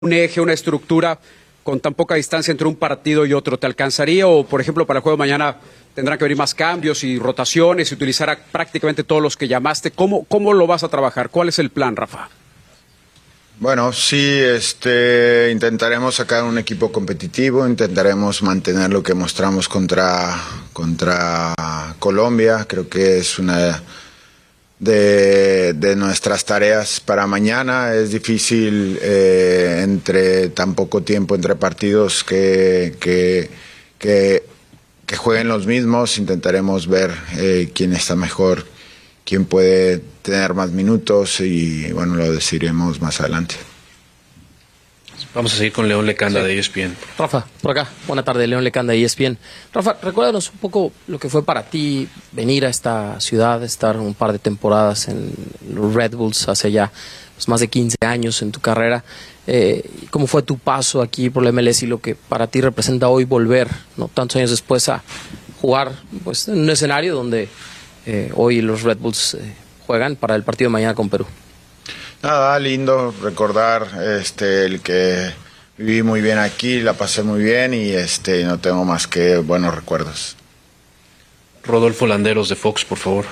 un eje, una estructura con tan poca distancia entre un partido y otro? ¿Te alcanzaría o, por ejemplo, para el juego de mañana tendrán que venir más cambios y rotaciones y utilizar a prácticamente todos los que llamaste? ¿Cómo lo vas a trabajar? ¿Cuál es el plan, Rafa? Bueno, sí, intentaremos sacar un equipo competitivo, intentaremos mantener lo que mostramos contra Colombia. Creo que es una de nuestras tareas para mañana. Es difícil entre tan poco tiempo entre partidos que jueguen los mismos. Intentaremos ver quién está mejor, quién puede tener más minutos y bueno, lo decidiremos más adelante. Vamos a seguir con León Lecanda de ESPN. Rafa, por acá. Buena tarde, León Lecanda de ESPN. Rafa, recuérdanos un poco lo que fue para ti venir a esta ciudad, estar un par de temporadas en los Red Bulls hace ya más de 15 años en tu carrera. ¿Cómo fue tu paso aquí por la MLS y lo que para ti representa hoy volver, ¿no?, tantos años después, a jugar pues en un escenario donde hoy los Red Bulls juegan para el partido de mañana con Perú? Nada, lindo recordar el que viví muy bien aquí, la pasé muy bien y no tengo más que buenos recuerdos. Rodolfo Landeros de Fox, por favor.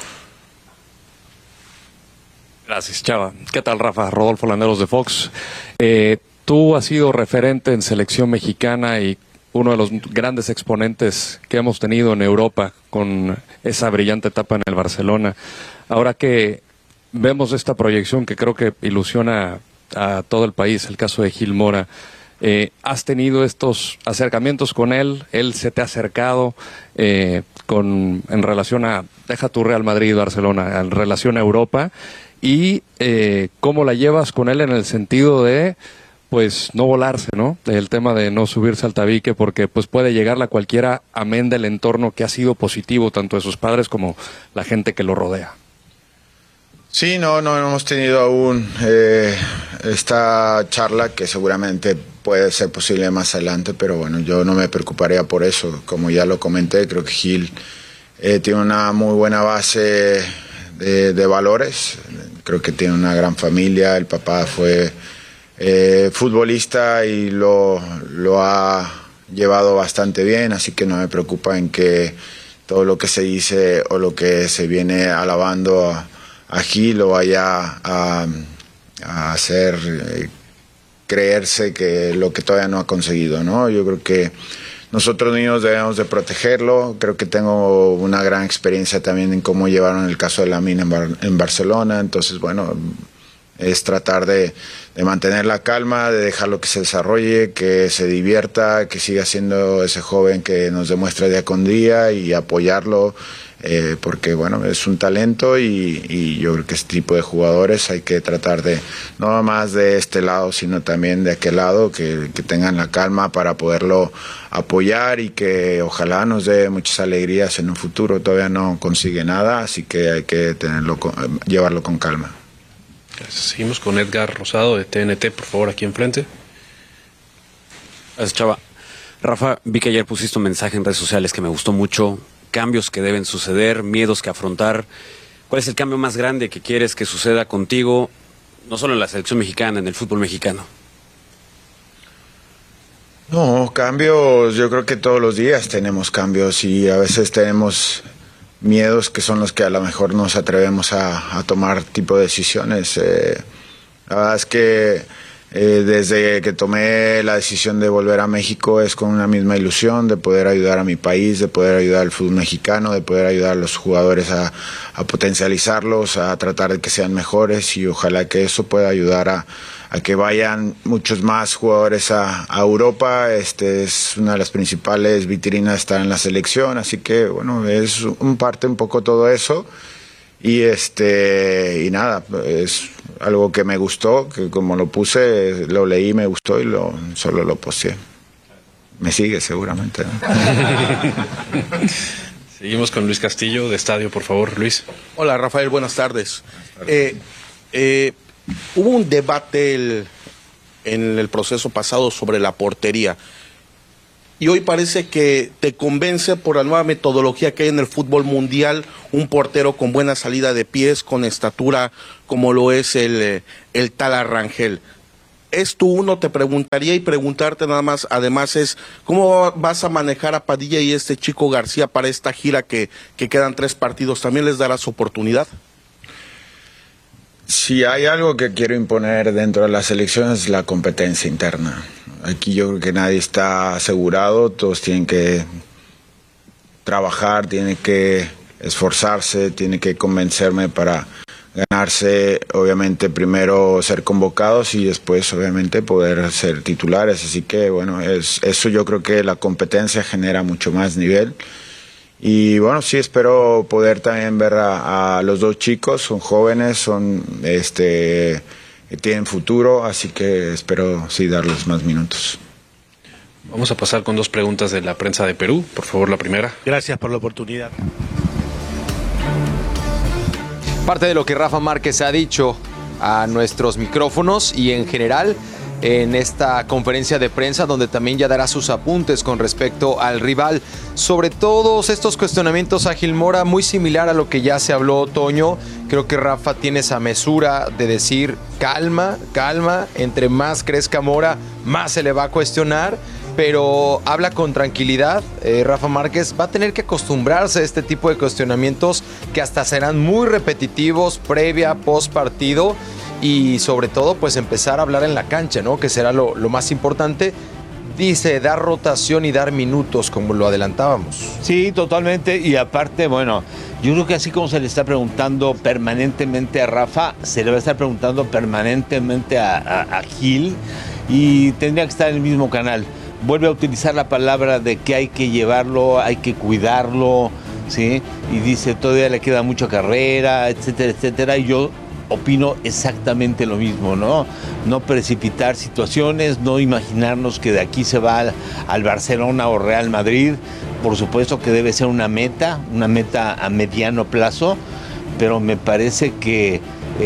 Gracias, Chava. ¿Qué tal, Rafa? Rodolfo Landeros de Fox. Tú has sido referente en selección mexicana y uno de los grandes exponentes que hemos tenido en Europa con esa brillante etapa en el Barcelona. Ahora que vemos esta proyección que creo que ilusiona a todo el país, el caso de Gil Mora, ¿has tenido estos acercamientos con él? ¿Él se te ha acercado en relación a, deja tu Real Madrid, Barcelona, en relación a Europa? Y ¿cómo la llevas con él en el sentido de pues no volarse, ¿no? El tema de no subirse al tabique, porque pues puede llegarle a cualquiera, amén del entorno que ha sido positivo tanto de sus padres como la gente que lo rodea. Sí, no hemos tenido aún esta charla que seguramente puede ser posible más adelante, pero bueno, yo no me preocuparía por eso. Como ya lo comenté, creo que Gil tiene una muy buena base de valores. Creo que tiene una gran familia, el papá fue futbolista y lo ha llevado bastante bien, así que no me preocupa en que todo lo que se dice o lo que se viene alabando a Gil lo vaya a hacer creerse que lo que todavía no ha conseguido, ¿no? Yo creo que nosotros niños debemos de protegerlo. Creo que tengo una gran experiencia también en cómo llevaron el caso de Lamine en Barcelona. Entonces, bueno, es tratar de mantener la calma, de dejarlo que se desarrolle, que se divierta, que siga siendo ese joven que nos demuestra día con día y apoyarlo, porque bueno, es un talento y yo creo que este tipo de jugadores hay que tratar de, no más de este lado, sino también de aquel lado, que tengan la calma para poderlo apoyar y que ojalá nos dé muchas alegrías en un futuro. Todavía no consigue nada, así que hay que llevarlo con calma. Gracias. Seguimos con Edgar Rosado de TNT, por favor, aquí enfrente. Gracias, Chava. Rafa, vi que ayer pusiste un mensaje en redes sociales que me gustó mucho. Cambios que deben suceder, miedos que afrontar. ¿Cuál es el cambio más grande que quieres que suceda contigo, no solo en la selección mexicana, en el fútbol mexicano? No, cambios, yo creo que todos los días tenemos cambios y a veces tenemos miedos que son los que a lo mejor nos atrevemos a tomar tipo de decisiones. La verdad es que desde que tomé la decisión de volver a México es con una misma ilusión de poder ayudar a mi país, de poder ayudar al fútbol mexicano, de poder ayudar a los jugadores a potencializarlos, a tratar de que sean mejores y ojalá que eso pueda ayudar a que vayan muchos más jugadores a Europa. Es una de las principales vitrinas estar en la selección, así que bueno, es un poco todo eso y y nada, es algo que me gustó, que como lo puse, lo leí, me gustó y solo lo posteé. Me sigue seguramente, ¿no? Seguimos con Luis Castillo de Estadio, por favor, Luis. Hola, Rafael, buenas tardes. Hubo un debate en el proceso pasado sobre la portería y hoy parece que te convence por la nueva metodología que hay en el fútbol mundial, un portero con buena salida de pies, con estatura como lo es el Tal Rangel. es tú uno, te preguntaría y preguntarte nada más, además es, ¿cómo vas a manejar a Padilla y este chico García para esta gira que quedan 3 partidos? ¿También les darás oportunidad? Si hay algo que quiero imponer dentro de la selección es la competencia interna. Aquí yo creo que nadie está asegurado, todos tienen que trabajar, tienen que esforzarse, tienen que convencerme para ganarse, obviamente primero ser convocados y después obviamente poder ser titulares. Así que bueno, eso yo creo que la competencia genera mucho más nivel. Y bueno, sí espero poder también ver a los 2 chicos, son jóvenes, tienen futuro, así que espero sí darles más minutos. Vamos a pasar con 2 preguntas de la prensa de Perú. Por favor, la primera. Gracias por la oportunidad. Parte de lo que Rafa Márquez ha dicho a nuestros micrófonos y en general en esta conferencia de prensa, donde también ya dará sus apuntes con respecto al rival. Sobre todos estos cuestionamientos a Gil Mora, muy similar a lo que ya se habló, Toño. Creo que Rafa tiene esa mesura de decir calma, calma, entre más crezca Mora, más se le va a cuestionar. Pero habla con tranquilidad. Rafa Márquez va a tener que acostumbrarse a este tipo de cuestionamientos que hasta serán muy repetitivos previa, post partido y sobre todo pues empezar a hablar en la cancha, ¿no? Que será lo más importante. Dice, dar rotación y dar minutos, como lo adelantábamos. Sí, totalmente. Y aparte, bueno, yo creo que así como se le está preguntando permanentemente a Rafa, se le va a estar preguntando permanentemente a Gil y tendría que estar en el mismo canal. Vuelve a utilizar la palabra de que hay que llevarlo, hay que cuidarlo, ¿sí? Y dice, todavía le queda mucha carrera, etcétera, etcétera. Y yo opino exactamente lo mismo, ¿no? No precipitar situaciones, no imaginarnos que de aquí se va al Barcelona o Real Madrid. Por supuesto que debe ser una meta a mediano plazo, pero me parece que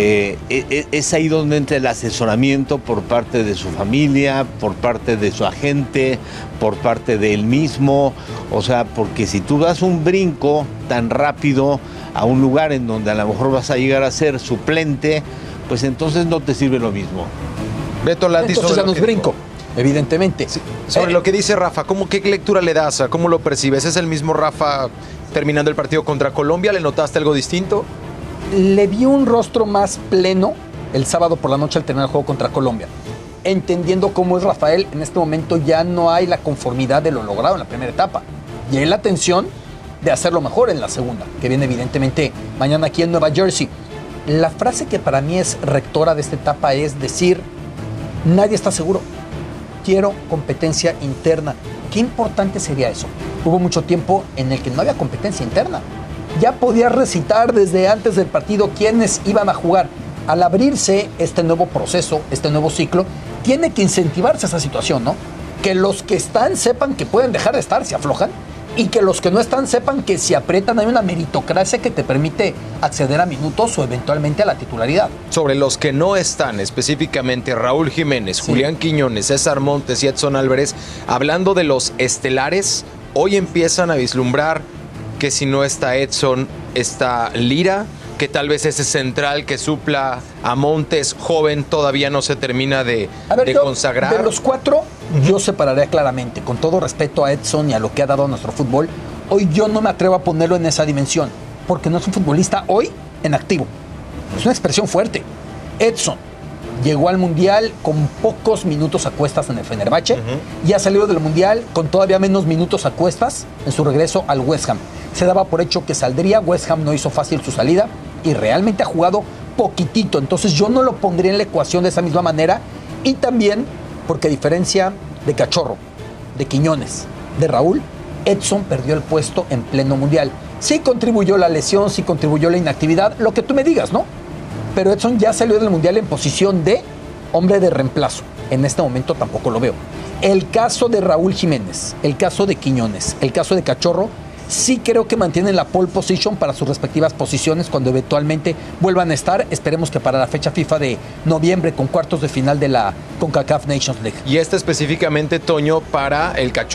es ahí donde entra el asesoramiento por parte de su familia, por parte de su agente, por parte de él mismo. O sea, porque si tú das un brinco tan rápido a un lugar en donde a lo mejor vas a llegar a ser suplente, pues entonces no te sirve lo mismo. Beto Lati, entonces ya no es brinco, evidentemente. Sí, sobre lo que dice Rafa, ¿qué lectura le das? ¿Cómo lo percibes? ¿Es el mismo Rafa terminando el partido contra Colombia? ¿Le notaste algo distinto? Le vi un rostro más pleno el sábado por la noche al terminar el juego contra Colombia. Entendiendo cómo es Rafael, en este momento ya no hay la conformidad de lo logrado en la primera etapa. Y hay la tensión de hacerlo mejor en la segunda, que viene evidentemente mañana aquí en Nueva Jersey. La frase que para mí es rectora de esta etapa es decir, nadie está seguro. Quiero competencia interna. Qué importante sería eso. Hubo mucho tiempo en el que no había competencia interna. Ya podía recitar desde antes del partido quiénes iban a jugar. Al abrirse este nuevo proceso, este nuevo ciclo, tiene que incentivarse esa situación, ¿no? Que los que están sepan que pueden dejar de estar, se aflojan, y que los que no están sepan que si aprietan hay una meritocracia que te permite acceder a minutos o eventualmente a la titularidad. Sobre los que no están, específicamente Raúl Jiménez, sí, Julián Quiñones, César Montes y Edson Álvarez, hablando de los estelares, hoy empiezan a vislumbrar que si no está Edson, está Lira, que tal vez ese central que supla a Montes, joven, todavía no se termina de consagrar. De los 4, yo separaría claramente, con todo respeto a Edson y a lo que ha dado a nuestro fútbol, hoy yo no me atrevo a ponerlo en esa dimensión, porque no es un futbolista hoy en activo. Es una expresión fuerte. Edson llegó al Mundial con pocos minutos a cuestas en el Fenerbahce y ha salido del Mundial con todavía menos minutos a cuestas en su regreso al West Ham. Se daba por hecho que saldría, West Ham no hizo fácil su salida y realmente ha jugado poquitito, entonces yo no lo pondría en la ecuación de esa misma manera, y también porque a diferencia de Cachorro, de Quiñones, de Raúl, Edson perdió el puesto en pleno Mundial. Sí contribuyó la lesión, sí contribuyó la inactividad, lo que tú me digas, ¿no? Pero Edson ya salió del Mundial en posición de hombre de reemplazo. En este momento tampoco lo veo. El caso de Raúl Jiménez, el caso de Quiñones, el caso de Cachorro, sí creo que mantienen la pole position para sus respectivas posiciones cuando eventualmente vuelvan a estar. Esperemos que para la fecha FIFA de noviembre con cuartos de final de la CONCACAF Nations League. Y específicamente, Toño, para el Cachorro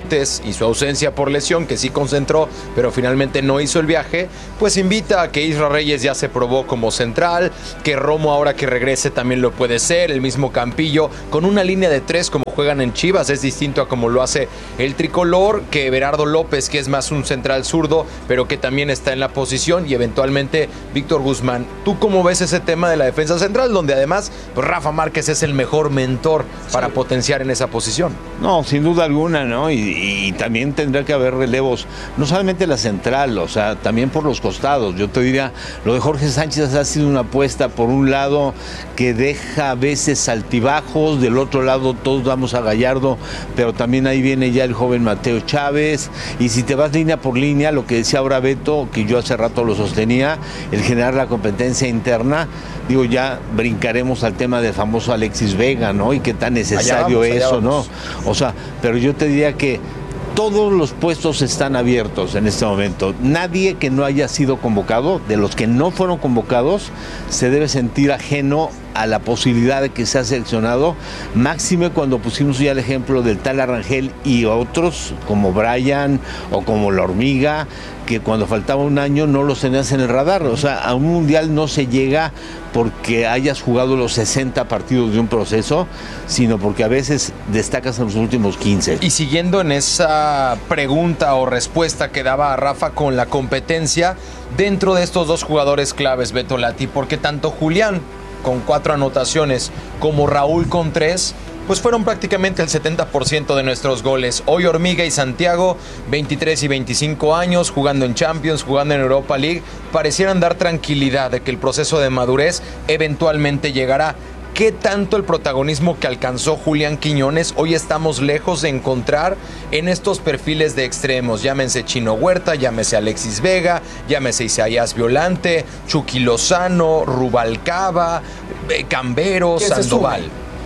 y su ausencia por lesión, que sí concentró, pero finalmente no hizo el viaje, pues invita a que Isra Reyes ya se probó como central, que Romo ahora que regrese también lo puede ser, el mismo Campillo, con una línea de 3 como juegan en Chivas, es distinto a como lo hace el tricolor, que Berardo López, que es más un central zurdo, pero que también está en la posición, y eventualmente Víctor Guzmán. ¿Tú cómo ves ese tema de la defensa central, donde además pues, Rafa Márquez es el mejor mentor para potenciar en esa posición? No, sin duda alguna, ¿no? Y también tendrá que haber relevos, no solamente la central, o sea, también por los costados. Yo te diría, lo de Jorge Sánchez ha sido una apuesta, por un lado, que deja a veces altibajos, del otro lado todos damos a Gallardo, pero también ahí viene ya el joven Mateo Chávez, y si te vas línea por línea, lo que decía ahora Beto, que yo hace rato lo sostenía, el generar la competencia interna, digo, ya brincaremos al tema del famoso Alexis Vega, ¿no? Y qué tan necesario eso, ¿no? O sea, pero yo te diría que todos los puestos están abiertos en este momento. Nadie que no haya sido convocado, de los que no fueron convocados, se debe sentir ajeno a la posibilidad de que sea seleccionado, máxime cuando pusimos ya el ejemplo del tal Arrangel y otros, como Brian o como La Hormiga, que cuando faltaba un año no los tenías en el radar. O sea, a un mundial no se llega porque hayas jugado los 60 partidos de un proceso, sino porque a veces destacas en los últimos 15. Y siguiendo en esa pregunta o respuesta que daba Rafa con la competencia, dentro de estos dos jugadores claves, Beto Lati, porque tanto Julián con 4 anotaciones como Raúl con 3, pues fueron prácticamente el 70% de nuestros goles. Hoy Hormiga y Santiago, 23 y 25 años, jugando en Champions, jugando en Europa League, parecieran dar tranquilidad de que el proceso de madurez eventualmente llegará. ¿Qué tanto el protagonismo que alcanzó Julián Quiñones hoy estamos lejos de encontrar en estos perfiles de extremos? Llámense Chino Huerta, llámese Alexis Vega, llámese Isaías Violante, Chucky Lozano, Rubalcaba, Cambero, Sandoval.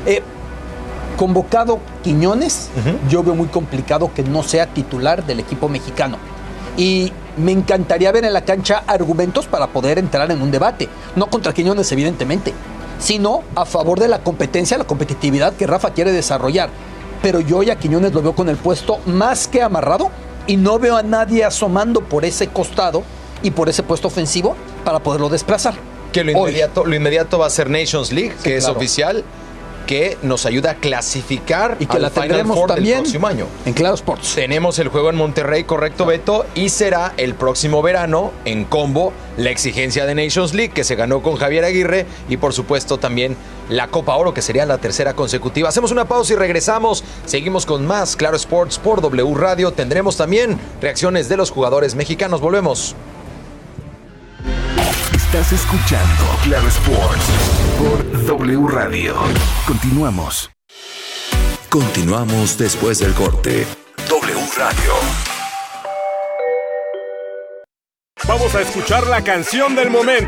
Convocado Quiñones, yo veo muy complicado que no sea titular del equipo mexicano. Y me encantaría ver en la cancha argumentos para poder entrar en un debate. No contra Quiñones, evidentemente, sino a favor de la competencia, la competitividad que Rafa quiere desarrollar. Pero yo ya Quiñones lo veo con el puesto más que amarrado y no veo a nadie asomando por ese costado y por ese puesto ofensivo para poderlo desplazar. Que lo inmediato va a ser Nations League, que es oficial, que nos ayuda a clasificar y que al la Final tendremos Four también del próximo año. En Claro Sports. Tenemos el juego en Monterrey, correcto, Beto, y será el próximo verano en combo la exigencia de Nations League que se ganó con Javier Aguirre y por supuesto también la Copa Oro, que sería la tercera consecutiva. Hacemos una pausa y regresamos. Seguimos con más Claro Sports por W Radio. Tendremos también reacciones de los jugadores mexicanos. Volvemos. Estás escuchando Claro Sports por W Radio. Continuamos. Continuamos después del corte. W Radio. Vamos a escuchar la canción del momento.